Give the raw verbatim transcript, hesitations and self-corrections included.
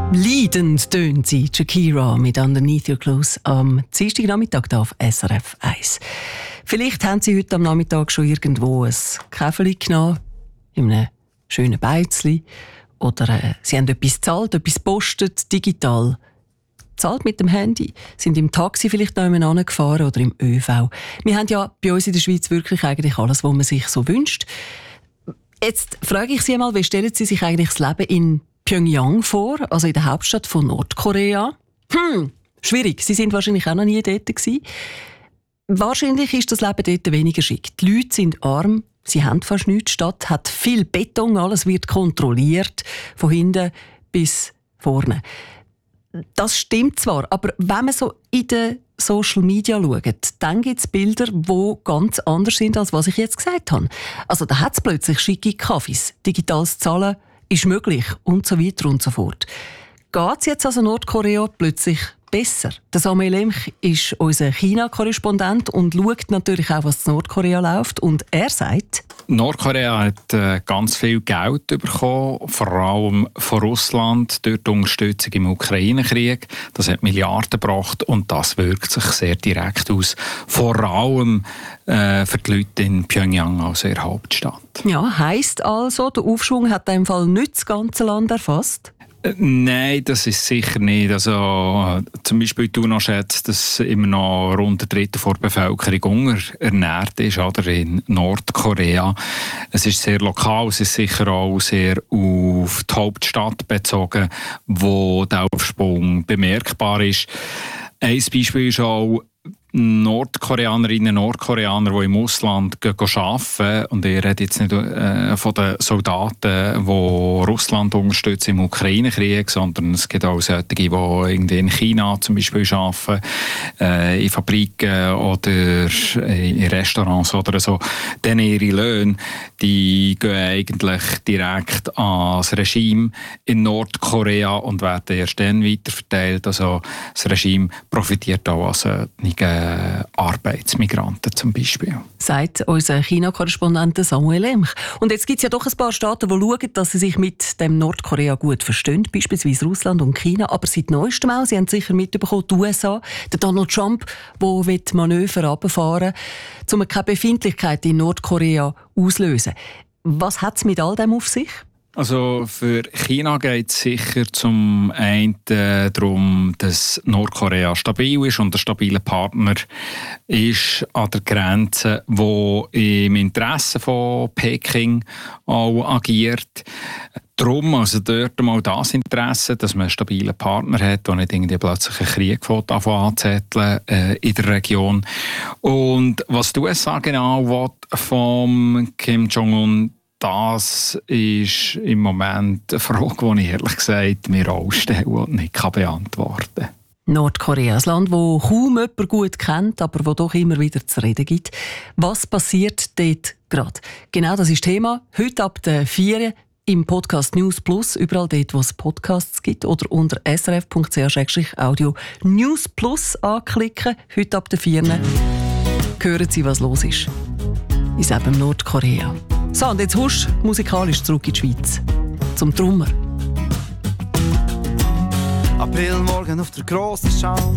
Leidend tönt sie, Shakira mit «Underneath Your Clothes» am Dienstagnachmittag hier auf S R F eins. Vielleicht haben Sie heute am Nachmittag schon irgendwo ein Käferli genommen, in einem schönen Beizli, oder äh, Sie haben etwas gezahlt, etwas gepostet, digital. Zahlt mit dem Handy, sind im Taxi vielleicht noch jemand angefahren oder im ÖV. Wir haben ja bei uns in der Schweiz wirklich eigentlich alles, was man sich so wünscht. Jetzt frage ich Sie einmal, wie stellen Sie sich eigentlich das Leben in Pyongyang vor, also in der Hauptstadt von Nordkorea? Hm, schwierig. Sie sind wahrscheinlich auch noch nie dort gewesen. Wahrscheinlich ist das Leben dort weniger schick. Die Leute sind arm, sie haben fast nichts. Die Stadt hat viel Beton, alles wird kontrolliert, von hinten bis vorne. Das stimmt zwar, aber wenn man so in den Social Media schaut, dann gibt es Bilder, die ganz anders sind, als was ich jetzt gesagt habe. Also da hat es plötzlich schicke Kaffees, digitales Zahlen ist möglich und so weiter und so fort. Geht es jetzt also Nordkorea plötzlich besser? Der Samuel Lemch ist unser China-Korrespondent und schaut natürlich auch, was in Nordkorea läuft. Und er sagt: Nordkorea hat äh, ganz viel Geld bekommen, vor allem von Russland, durch die Unterstützung im Ukraine-Krieg. Das hat Milliarden gebracht und das wirkt sich sehr direkt aus. Vor allem äh, für die Leute in Pyongyang, also in der Hauptstadt. Ja, heisst also, der Aufschwung hat in dem Fall nicht das ganze Land erfasst? Nein, das ist sicher nicht. Also, zum Beispiel die UNO schätzt, dass immer noch rund ein Drittel der Bevölkerung unterernährt ist, oder, in Nordkorea. Es ist sehr lokal, es ist sicher auch sehr auf die Hauptstadt bezogen, wo der Aufschwung bemerkbar ist. Ein Beispiel ist auch Nordkoreanerinnen und Nordkoreaner, die im Ausland arbeiten. Und ich rede jetzt nicht äh, von den Soldaten, die Russland unterstützen im Ukraine-Krieg, sondern es gibt auch solche, die irgendwie in China zum Beispiel arbeiten, äh, in Fabriken oder in Restaurants oder so. Dann ihre Löhne, die gehen eigentlich direkt ans Regime in Nordkorea und werden erst dann weiterverteilt. Also das Regime profitiert auch als solche Arbeitsmigranten zum Beispiel. Sagt unser China-Korrespondent Samuel Lemch. Und jetzt gibt es ja doch ein paar Staaten, die schauen, dass sie sich mit dem Nordkorea gut verstehen, beispielsweise Russland und China. Aber seit neuestem auch, Sie haben sicher mitbekommen, die U S A, der Donald Trump, der Manöver runterfahren will, um keine Befindlichkeit in Nordkorea auszulösen. Was hat es mit all dem auf sich? Also für China geht es sicher zum einen darum, dass Nordkorea stabil ist und ein stabiler Partner ist an der Grenze, wo im Interesse von Peking auch agiert. Darum, also dort mal das Interesse, dass man einen stabilen Partner hat und nicht irgendwie plötzlich einen Krieg anzetteln äh, in der Region. Und was die U S A genau will vom Kim Jong-un, das ist im Moment eine Frage, die ich ehrlich gesagt mir auch stelle und nicht beantworten kann. Nordkorea, ein Land, das kaum jemand gut kennt, aber wo doch immer wieder zu reden gibt. Was passiert dort gerade? Genau das ist Thema. Heute ab der vier im Podcast News Plus, überall dort, wo es Podcasts gibt, oder unter s r f punkt c h slash audio News Plus anklicken. Heute ab der vier hören Sie, was los ist. Ist eben Nordkorea. So, und jetzt husch musikalisch zurück in die Schweiz. Zum Trummer. Aprilmorgen auf der grossen Schau.